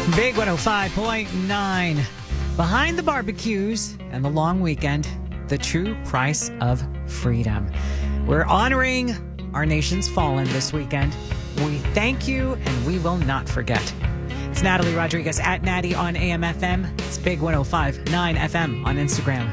Big 105.9. Behind the barbecues and the long weekend, the true price of freedom. We're honoring our nation's fallen this weekend. We thank you and we will not forget. It's Natalie Rodriguez at Natty on AM/FM. It's Big 105.9 FM on Instagram.